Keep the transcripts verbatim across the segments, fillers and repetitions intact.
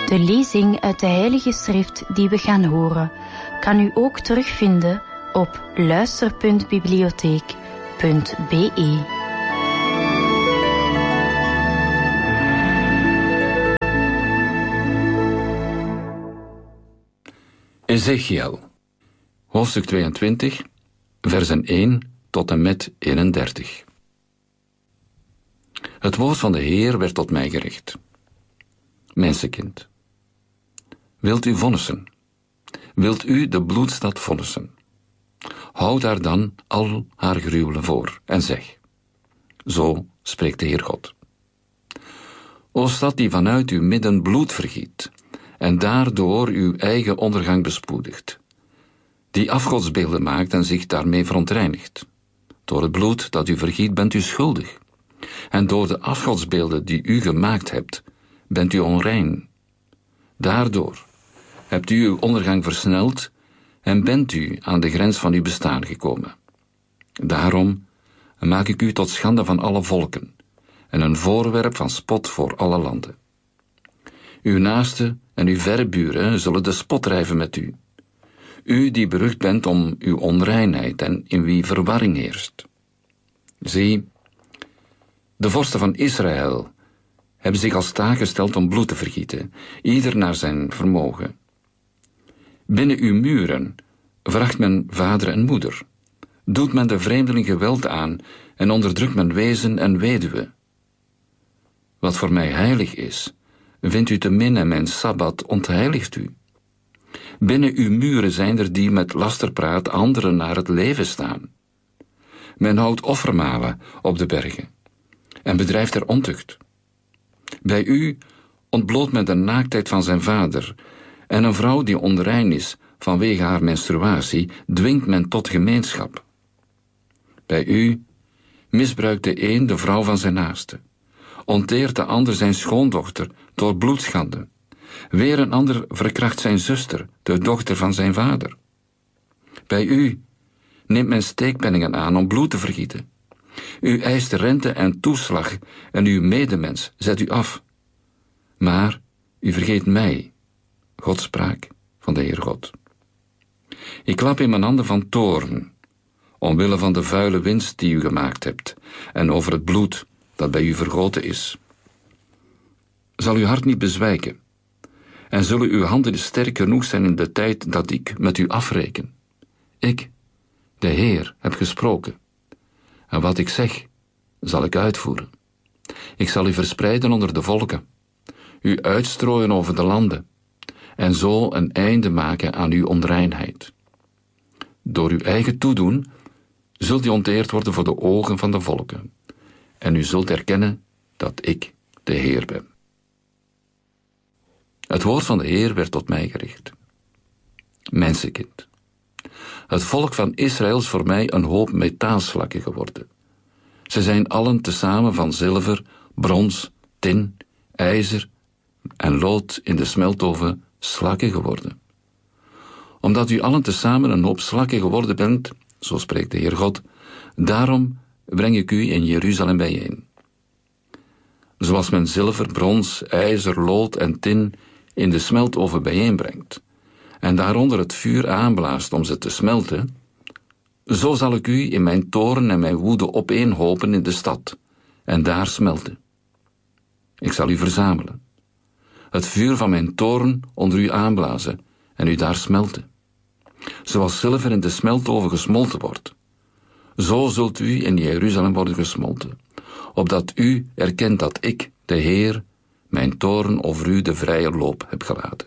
De lezing uit de Heilige Schrift die we gaan horen, kan u ook terugvinden op luister punt bibliotheek punt be. Ezechiel, hoofdstuk tweeëntwintig, versen één tot en met eenendertig. Het woord van de Heer werd tot mij gericht. Mensenkind, wilt u vonnissen? Wilt u de bloedstad vonnissen? Houd daar dan al haar gruwelen voor en zeg: zo spreekt de Heer God. O stad die vanuit uw midden bloed vergiet en daardoor uw eigen ondergang bespoedigt, die afgodsbeelden maakt en zich daarmee verontreinigt. Door het bloed dat u vergiet bent u schuldig, en door de afgodsbeelden die u gemaakt hebt, bent u onrein. Daardoor hebt u uw ondergang versneld en bent u aan de grens van uw bestaan gekomen. Daarom maak ik u tot schande van alle volken en een voorwerp van spot voor alle landen. Uw naaste en uw verre buren zullen de spot drijven met u. U die berucht bent om uw onreinheid en in wie verwarring heerst. Zie, de vorsten van Israël hebben zich als taak gesteld om bloed te vergieten, ieder naar zijn vermogen. Binnen uw muren veracht men vader en moeder, doet men de vreemdeling geweld aan en onderdrukt men wezen en weduwe. Wat voor mij heilig is, vindt u te min en mijn sabbat ontheiligt u. Binnen uw muren zijn er die met lasterpraat anderen naar het leven staan. Men houdt offermalen op de bergen en bedrijft er ontucht. Bij u ontbloot men de naaktheid van zijn vader, en een vrouw die onrein is vanwege haar menstruatie dwingt men tot gemeenschap. Bij u misbruikt de een de vrouw van zijn naaste, onteert de ander zijn schoondochter door bloedschande. Weer een ander verkracht zijn zuster, de dochter van zijn vader. Bij u neemt men steekpenningen aan om bloed te vergieten. U eist rente en toeslag en uw medemens zet u af. Maar u vergeet mij, Godspraak van de Heer God. Ik klap in mijn handen van toorn, omwille van de vuile winst die u gemaakt hebt, en over het bloed dat bij u vergoten is. Zal uw hart niet bezwijken, en zullen uw handen sterk genoeg zijn in de tijd dat ik met u afreken? Ik, de Heer, heb gesproken, en wat ik zeg, zal ik uitvoeren. Ik zal u verspreiden onder de volken, u uitstrooien over de landen, en zo een einde maken aan uw onreinheid. Door uw eigen toedoen zult u onteerd worden voor de ogen van de volken, en u zult erkennen dat ik de Heer ben. Het woord van de Heer werd tot mij gericht. Mensenkind, het volk van Israël is voor mij een hoop metaalslakken geworden. Ze zijn allen tezamen van zilver, brons, tin, ijzer en lood in de smeltoven slakken geworden. Omdat u allen tezamen een hoop slakken geworden bent, zo spreekt de Heer God, daarom breng ik u in Jeruzalem bijeen. Zoals men zilver, brons, ijzer, lood en tin in de smeltoven bijeenbrengt, en daaronder het vuur aanblaast om ze te smelten, zo zal ik u in mijn toorn en mijn woede opeenhopen in de stad, en daar smelten. Ik zal u verzamelen, het vuur van mijn toorn onder u aanblazen, en u daar smelten. Zoals zilver in de smeltoven gesmolten wordt, zo zult u in Jeruzalem worden gesmolten, opdat u erkent dat ik, de Heer, mijn toorn over u de vrije loop heb gelaten.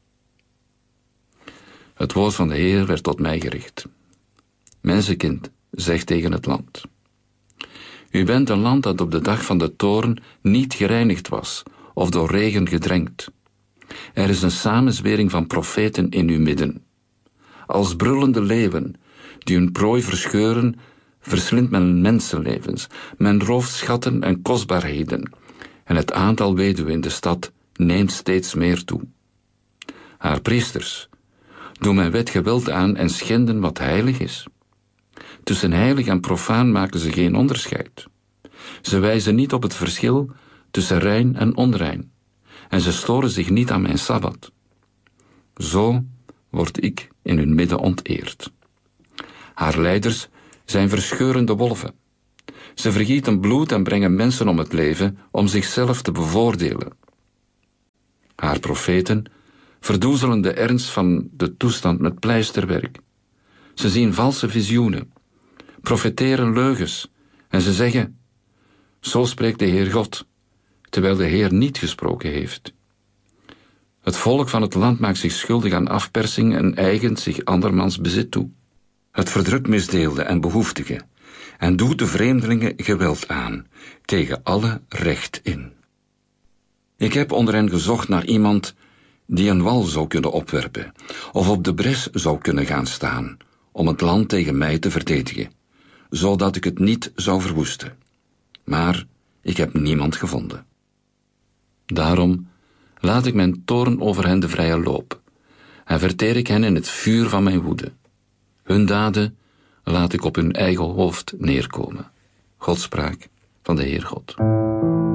Het woord van de Heer werd tot mij gericht. Mensenkind, zeg tegen het land: u bent een land dat op de dag van de toorn niet gereinigd was, of door regen gedrenkt. Er is een samenzwering van profeten in uw midden. Als brullende leeuwen, die hun prooi verscheuren, verslindt men mensenlevens, men rooft schatten en kostbaarheden, en het aantal weduwen in de stad neemt steeds meer toe. Haar priesters doen mijn wet geweld aan en schenden wat heilig is. Tussen heilig en profaan maken ze geen onderscheid. Ze wijzen niet op het verschil tussen rein en onrein, en ze storen zich niet aan mijn sabbat. Zo word ik in hun midden onteerd. Haar leiders zijn verscheurende wolven. Ze vergieten bloed en brengen mensen om het leven om zichzelf te bevoordelen. Haar profeten verdoezelen de ernst van de toestand met pleisterwerk. Ze zien valse visioenen, profeteren leugens en ze zeggen: zo spreekt de Heer God, terwijl de Heer niet gesproken heeft. Het volk van het land maakt zich schuldig aan afpersing en eigent zich andermans bezit toe. Het verdrukt misdeelden en behoeftigen en doet de vreemdelingen geweld aan, tegen alle recht in. Ik heb onder hen gezocht naar iemand die een wal zou kunnen opwerpen, of op de bres zou kunnen gaan staan, om het land tegen mij te verdedigen, zodat ik het niet zou verwoesten. Maar ik heb niemand gevonden. Daarom laat ik mijn toorn over hen de vrije loop, en verteer ik hen in het vuur van mijn woede. Hun daden laat ik op hun eigen hoofd neerkomen. Godspraak van de Heer God.